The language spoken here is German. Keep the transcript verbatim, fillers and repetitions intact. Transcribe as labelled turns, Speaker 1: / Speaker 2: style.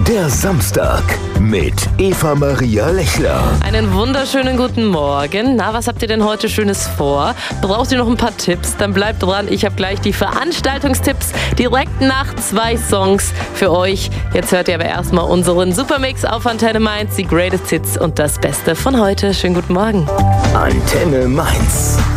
Speaker 1: Der Samstag mit Eva Maria Lechler.
Speaker 2: Einen wunderschönen guten Morgen. Na, was habt ihr denn heute Schönes vor? Braucht ihr noch ein paar Tipps? Dann bleibt dran. Ich habe gleich die Veranstaltungstipps direkt nach zwei Songs für euch. Jetzt hört ihr aber erstmal unseren Supermix auf Antenne Mainz, die Greatest Hits und das Beste von heute. Schönen guten Morgen.
Speaker 1: Antenne Mainz.